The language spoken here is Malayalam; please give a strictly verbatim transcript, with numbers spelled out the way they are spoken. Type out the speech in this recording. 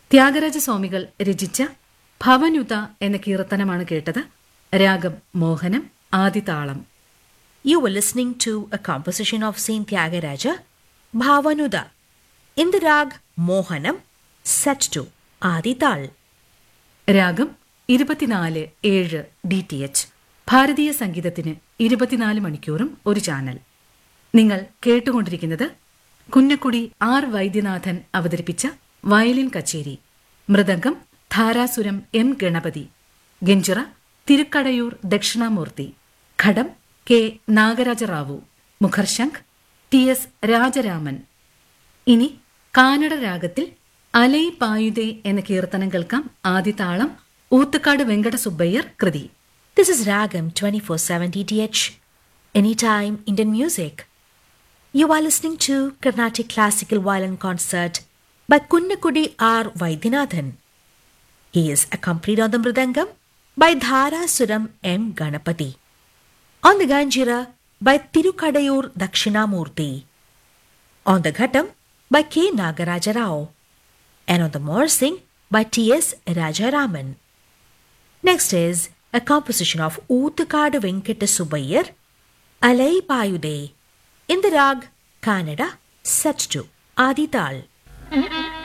ത്യാഗരാജസ്വാമികൾ രചിച്ച ഭവനുത എന്ന കീർത്തനമാണ് കേട്ടത്. രാഗം മോഹനം, ആദിതാളം. You were listening to a composition of Saint Tyagaraja, Bhavanuda, in the rag Mohanam, set to Adital. രാഗം ഇരുപത്തിനാല് ഏഴ് ഡി ടി എച്ച്. ഭാരതീയ സംഗീതത്തിന് ഇരുപത്തിനാല് മണിക്കൂറും ഒരു ചാനൽ. നിങ്ങൾ കേട്ടുകൊണ്ടിരിക്കുന്നത് കുന്നക്കുടി ആർ വൈദ്യനാഥൻ അവതരിപ്പിച്ച വയലിൻ കച്ചേരി. മൃദംഗം ധാരാസുരം എം ഗണപതി, ഗഞ്ചിറ തിരുക്കടയൂർ ദക്ഷിണാമൂർത്തി, ഘടം കെ നാഗരാജറാവു, മുഖർശംഖ് ടി എസ് രാജരാമൻ. ഇനി കാനഡ രാഗത്തിൽ അലൈ പായുതേ എന്ന കീർത്തനം കേൾക്കാം. ആദിതാളം ഊത്തുകാട് വെങ്കടസുബ്ബയ്യർ കൃതി. This is Ragam twenty-four seven D T H, anytime Indian music. You are listening to Carnatic Classical Violin Concert by Kunnakudi R. Vaidyanathan. He is accompanied on the Mridangam by Dharasuram M. Ganapati, on the Ganjira by Tirukadayur Dakshinamurti, on the Ghatam by K. Nagaraja Rao, and on the Morsing by T S Rajaraman. Next is a composition of Ootukadu Venkata Subbayar, Alai Payude, in the rag Kannada, set to Adital.